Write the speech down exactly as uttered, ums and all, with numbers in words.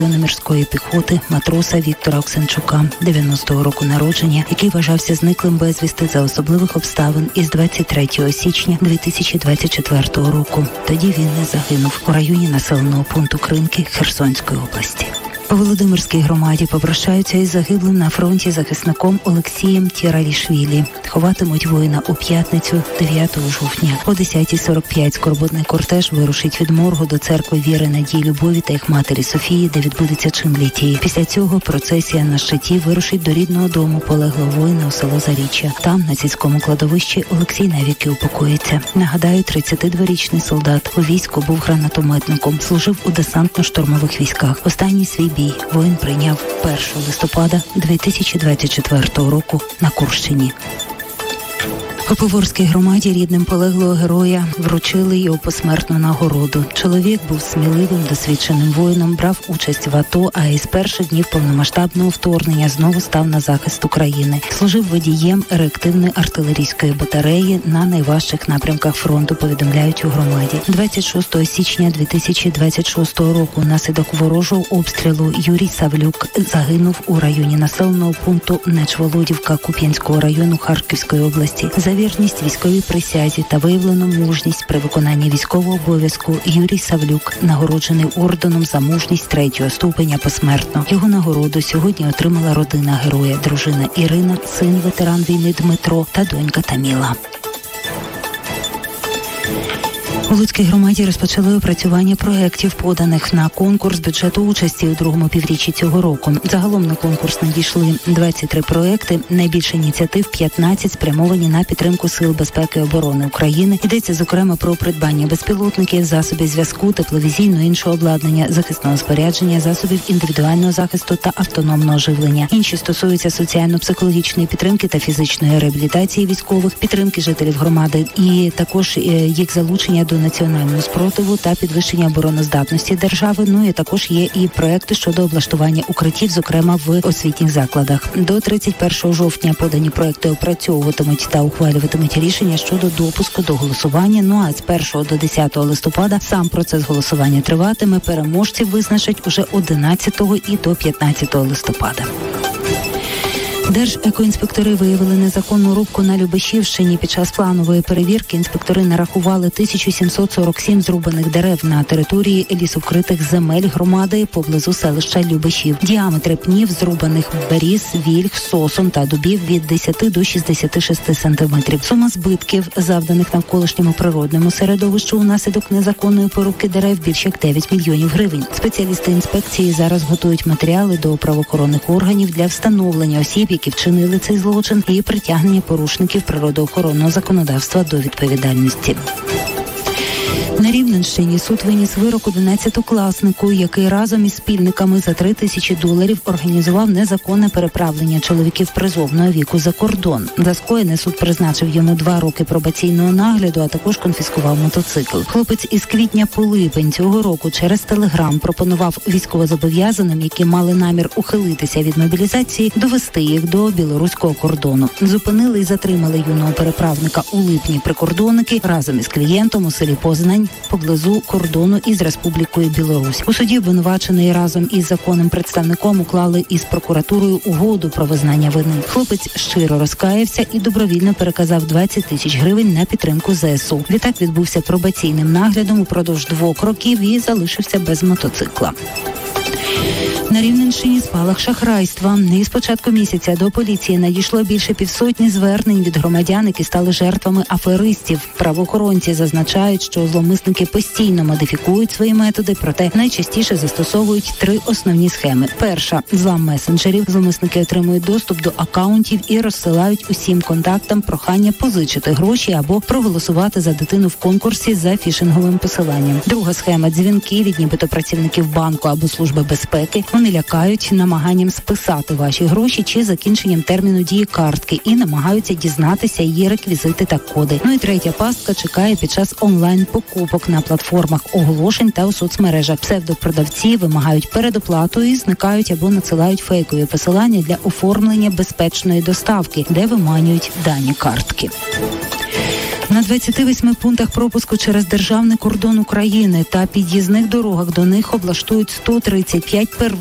морської піхоти матроса Віктора Оксенчука, дев'яностого року народження, який вважався зниклим безвісти за особливих обставин із двадцять третього січня дві тисячі двадцять четвертого року. Тоді він не загинув у районі населеного пункту Кринки Херсонської області. У Володимирській громаді попрощаються із загиблим на фронті захисником Олексієм Тіралішвілі. Ховатимуть воїна у п'ятницю, дев'ятого жовтня. О десятій сорок п'ять скорботний кортеж вирушить від моргу до церкви Віри, Надії, Любові та їх матері Софії, де відбудеться чин літії. Після цього процесія на щиті вирушить до рідного дому полеглого воїна у село Заріччя. Там, на сільському кладовищі, Олексій навіки упокоїться. Нагадаю, тридцятидворічний солдат у війську був гранатометником, служив у десантно-штурмових військах. Останній свій бій воїн прийняв першого листопада дві тисячі двадцять четвертого року на Курщині. У Поворській громаді рідним полеглого героя вручили його посмертну нагороду. Чоловік був сміливим, досвідченим воїном, брав участь в АТО, а із перших днів повномасштабного вторгнення знову став на захист України. Служив водієм реактивної артилерійської батареї на найважчих напрямках фронту, повідомляють у громаді. двадцять шостого січня дві тисячі двадцять шостого року внаслідок ворожого обстрілу Юрій Савлюк загинув у районі населеного пункту Нечволодівка Куп'янського району Харківської області. За вірність військовій присязі та виявлену мужність при виконанні військового обов'язку Юрій Савлюк нагороджений орденом за мужність третього ступеня посмертно. Його нагороду сьогодні отримала родина героя, дружина Ірина, син ветеран війни Дмитро та донька Таміла. У Луцькій громаді розпочали опрацювання проєктів, поданих на конкурс бюджету участі у другому півріччі цього року. Загалом на конкурс надійшли двадцять три проєкти, найбільше ініціатив п'ятнадцять спрямовані на підтримку Сил безпеки і оборони України. Йдеться, зокрема, про придбання безпілотників, засобів зв'язку, тепловізійного іншого обладнання, захисного спорядження, засобів індивідуального захисту та автономного живлення. Інші стосуються соціально-психологічної підтримки та фізичної реабілітації військових, підтримки жителів громади і також їх залучення до національного спротиву та підвищення обороноздатності держави. Ну і також є і проекти щодо облаштування укриттів, зокрема в освітніх закладах. До тридцять першого жовтня подані проекти опрацьовуватимуть та ухвалюватимуть рішення щодо допуску до голосування. Ну а з першого до десятого листопада сам процес голосування триватиме. Переможців визначать уже одинадцятого і до п'ятнадцятого листопада. Держекоінспектори виявили незаконну рубку на Любешівщині. Під час планової перевірки інспектори нарахували тисячу сімсот сорок сім зрубаних дерев на території лісовкритих земель громади поблизу селища Любешів. Діаметри пнів зрубаних беріз, вільх, сосон та дубів від десяти до шістдесяти шести сантиметрів. Сума збитків, завданих навколишньому природному середовищу унаслідок незаконної порубки дерев, більше як дев'ять мільйонів гривень. Спеціалісти інспекції зараз готують матеріали до правоохоронних органів для встановлення осіб, які вчинили цей злочин, і притягнення порушників природоохоронного законодавства до відповідальності. На Рівненщині суд виніс вирок одинадцятикласнику, який разом із спільниками за три тисячі доларів організував незаконне переправлення чоловіків призовного віку за кордон. За скоєне суд призначив йому два роки пробаційного нагляду, а також конфіскував мотоцикл. Хлопець із квітня по липень цього року через Телеграм пропонував військовозобов'язаним, які мали намір ухилитися від мобілізації, довести їх до білоруського кордону. Зупинили і затримали юного переправника у липні прикордонники разом із клієнтом у селі Познань поблизу кордону із Республікою Білорусь. У суді обвинувачений разом із законним представником уклали із прокуратурою угоду про визнання вини. Хлопець щиро розкаявся і добровільно переказав двадцять тисяч гривень на підтримку ЗСУ. Відтак відбувся пробаційним наглядом упродовж двох років і залишився без мотоцикла. На Рівненщині спалах шахрайства. Із початку місяця до поліції надійшло більше півсотні звернень від громадян, які стали жертвами аферистів. Правоохоронці зазначають, що зловмисники постійно модифікують свої методи, проте найчастіше застосовують три основні схеми. Перша – злам месенджерів. Зловмисники отримують доступ до акаунтів і розсилають усім контактам прохання позичити гроші або проголосувати за дитину в конкурсі за фішинговим посиланням. Друга схема – дзвінки від нібито працівників банку або служби безпеки. Вони лякають намаганням списати ваші гроші чи закінченням терміну дії картки і намагаються дізнатися її реквізити та коди. Ну і третя пастка чекає під час онлайн-покупок на платформах оголошень та у соцмережах. Псевдопродавці вимагають передоплату і зникають або надсилають фейкові посилання для оформлення безпечної доставки, де виманюють дані картки. двадцяти восьми пунктах пропуску через державний кордон України та під'їзних дорогах до них облаштують сто тридцять п'ять первинних